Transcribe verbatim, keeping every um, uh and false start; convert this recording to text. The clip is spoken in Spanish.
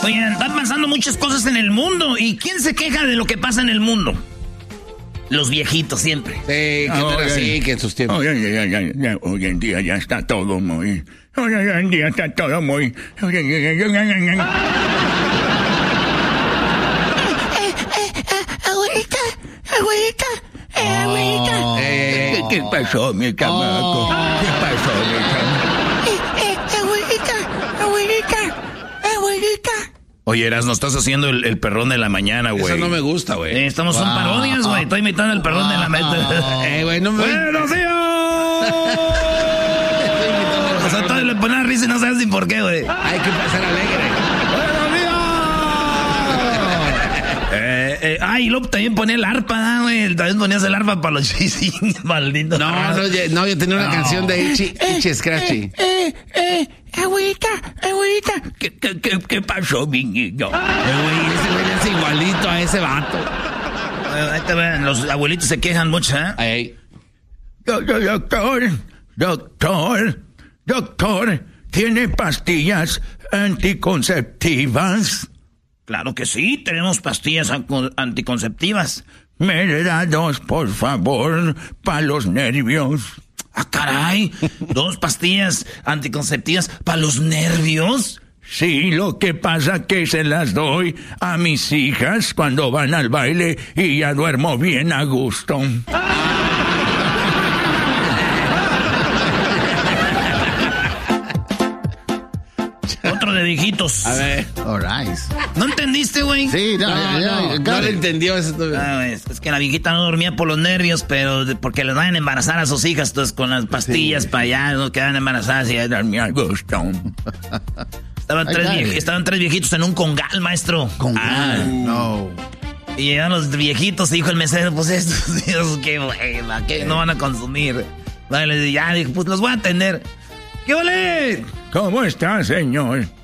Oigan, están pasando muchas cosas en el mundo. ¿Y quién se queja de lo que pasa en el mundo? Los viejitos siempre. Sí, que no era así, que en sus tiempos. Hoy, hoy, hoy, hoy, hoy en día ya está todo muy... Hoy en día está todo muy... Abuelita, abuelita, eh, abuelita. Oh. ¿Qué, ¿Qué pasó, mi chamaco? Oh. ¿Qué pasó, mi chamaco? Eh, eh, abuelita, abuelita, abuelita. Oye, Erasmo, estás haciendo el, el perrón de la mañana, güey. Eso no me gusta, güey. Eh, estamos, son parodias, güey. Estoy imitando el perrón de la mañana. Eh, güey, no me... ¡Buenos días! O sea, todavía le ponen risa y no sabes ni por qué, güey. Hay que pasar alegre. ¡Buenos días! eh, eh, ay, y luego también ponía el arpa, güey. También ponías el arpa para los chisines, maldito. No, no, ya, no, yo tenía una No. canción de Itchy, Itchy Scratchy. Eh, eh, abuelita, abuelita. ¿Qué, qué, qué, qué pasó, mi niño? Eh, güey, ese güey le hace igualito a ese vato. Eh, ahí te ven, los abuelitos se quejan mucho, ¿eh? Ey. Doctor, doctor, doctor, doctor, ¿tiene pastillas anticonceptivas? Claro que sí, tenemos pastillas anco- anticonceptivas. Me da dos, por favor, para los nervios. Ah, caray, dos pastillas anticonceptivas para los nervios. Sí, lo que pasa que se las doy a mis hijas cuando van al baile y ya duermo bien a gusto. Otro de viejitos. A ver. All right. ¿No entendiste, güey? Sí, no, No, ya, no, ya, no got le it. entendió eso. Ah, güey, es que la viejita no dormía por los nervios, pero de- porque les van a embarazar a sus hijas, entonces con las pastillas para allá, no quedan embarazadas y ya dormía a gusto. Estaban Ay, tres, dale. vie- estaban tres viejitos en un congal, maestro. Con Ah, no. y llegaron los viejitos y dijo el mesero, pues estos Dios, qué güey, ¿qué no van a consumir? Vale, ya dijo, pues los voy a atender. ¿Qué ole? ¿Cómo está, señor?